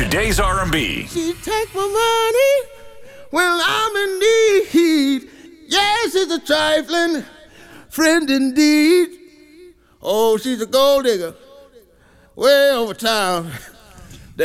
today's R&B. She take my money when I'm in need. Yes, it's a trifling friend indeed. Oh, she's a gold digger way over town.